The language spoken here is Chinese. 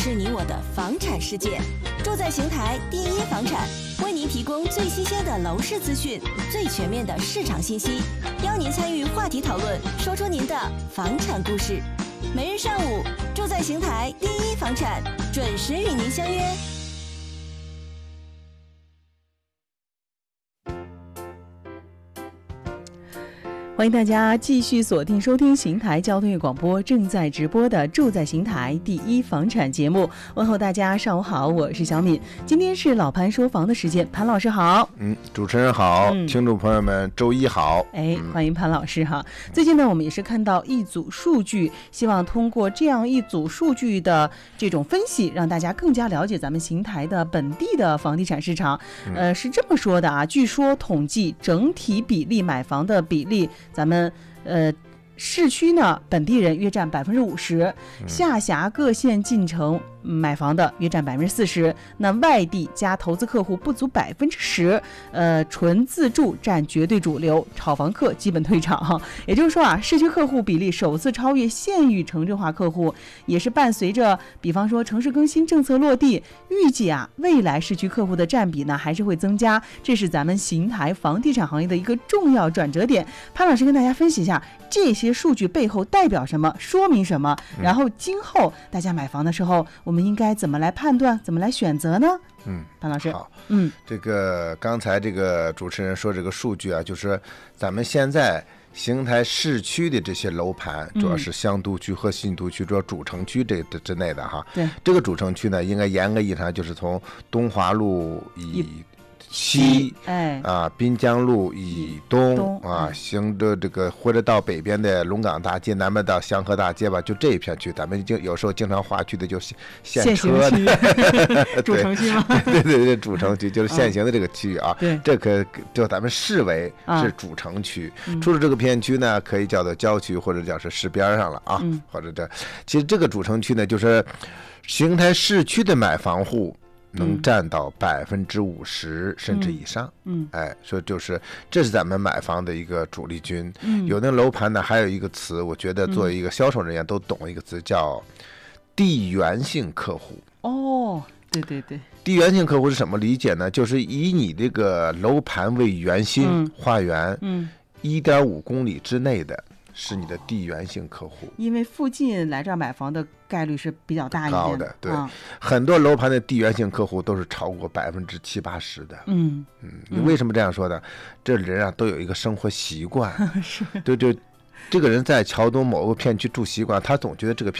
是你我的房产世界。住在邢台第一房产，为您提供最新鲜的楼市资讯，最全面的市场信息，邀您参与话题讨论，说出您的房产故事。每日上午，住在邢台第一房产，准时与您相约。 欢迎大家继续锁定收听邢台交通乐广播正在直播的住在邢台第一房产节目。问候大家上午好，我是小敏。今天是老潘说房的时间，潘老师好。 主持人好，听众朋友们周一好。 欢迎潘老师哈。最近呢，我们也是看到一组数据，希望通过这样一组数据的这种分析，让大家更加了解咱们邢台的本地的房地产市场。是这么说的啊，据说统计整体比例买房的比例，咱们市区呢本地人约占50%，下辖各县进城买房的约占40%，那外地加投资客户不足10%，纯自住占绝对主流，炒房客基本退场哈。也就是说啊，市区客户比例首次超越县域城镇化客户，也是伴随着比方说城市更新政策落地，预计啊未来市区客户的占比呢还是会增加，这是咱们邢台房地产行业的一个重要转折点。潘老师跟大家分析一下这些数据背后代表什么，说明什么，然后今后大家买房的时候，我们应该怎么来判断，怎么来选择呢？潘老师好。这个刚才这个主持人说这个数据啊，就是咱们现在邢台市区的这些楼盘，主要是湘都区和新都区，主要主城区这之内的哈。对，这个主城区呢，应该严格意义上就是从东华路以西，滨江路以东啊，行着这个或者到北边的龙岗大街，南边到香河大街吧，就这一片区，咱们有时候经常划区的就是现车的主城区吗？ 对，主城区就是现行的这个区域啊。对，这可就咱们视为是主城区。除了这个片区呢，可以叫做郊区或者叫是市边上了啊，或者其实这个主城区呢，就是邢台市区的买房户能占到50%甚至以上，所以就是这是咱们买房的一个主力军。有的楼盘呢，还有一个词，我觉得作为一个销售人员都懂一个词，叫地缘性客户。 对， 地缘性客户是什么理解呢？就是以你这个楼盘为圆心，画圆，1.5公里之内的是你的地缘性客户， 因为附近来这儿买房的概率是比较大一点高的。对，很多楼盘的地缘性客户都是超过70%-80%的。你为什么这样说呢？这人啊都有一个生活习惯，对，这个人在桥东某个片区住习惯，他总觉得这个片